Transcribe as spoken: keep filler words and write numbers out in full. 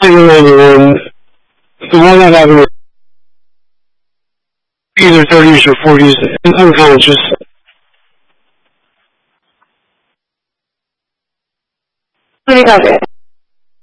single one, the one that happened was either thirties or forties, and unconscious. Pretty copy.